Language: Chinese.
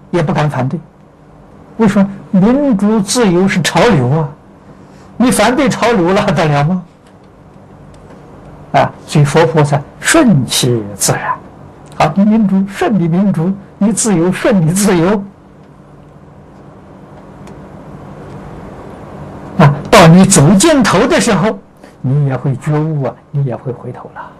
也不敢反对。为什么？民主自由是潮流啊，你反对潮流了得了吗？啊，所以佛菩萨顺其自然。好，你民主顺你民主，你自由顺你自由。啊，到你走尽头的时候，你也会觉悟啊，你也会回头了。